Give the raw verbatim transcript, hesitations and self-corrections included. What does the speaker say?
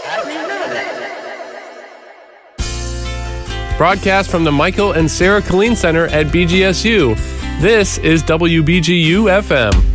I didn't even know that. Broadcast from the Michael and Sarah Killeen Center at B G S U. This is W B G U F M.